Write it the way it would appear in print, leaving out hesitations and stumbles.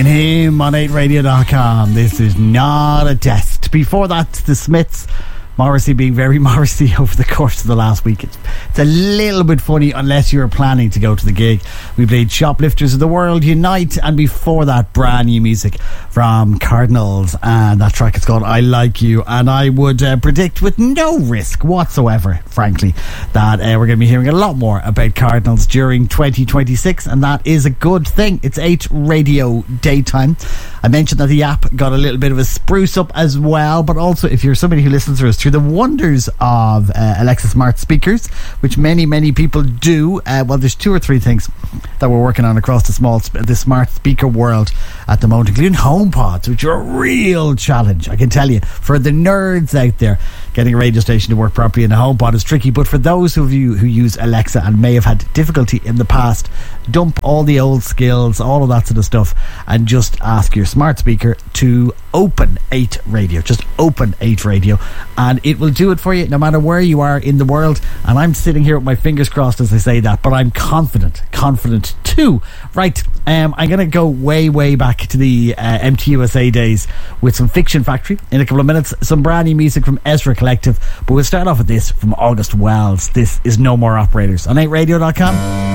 Him on 8radio.com. This is not a test. Before that, the Smiths. Morrissey being very Morrissey over the course of the last week. It's a little bit funny unless you're planning to go to the gig. We played Shoplifters of the World Unite, and before that, brand new music from Cardinals, and that track is called I Like You. And I would predict with no risk whatsoever, frankly, that we're going to be hearing a lot more about Cardinals during 2026, and that is a good thing. It's 8 Radio Daytime. I mentioned that the app got a little bit of a spruce up as well, but also if you're somebody who listens to us through the wonders of Alexa smart speakers, which many people do, well, there's 2 or 3 things that we're working on across the smart speaker world at the moment, including HomePods, which are a real challenge, I can tell you. For the nerds out there, getting a radio station to work properly in a HomePod is tricky, but for those of you who use Alexa and may have had difficulty in the past, dump all the old skills, all of that sort of stuff, and just ask your smart speaker to open 8 Radio. Just open 8 Radio, and it will do it for you no matter where you are in the world. And I'm sitting here with my fingers crossed as I say that, but I'm confident too. Right, I'm going to go way back to the MTUSA days with some Fiction Factory in a couple of minutes, some brand new music from Ezra Collective, but we'll start off with this from August Wells. This is No More Operators on 8radio.com.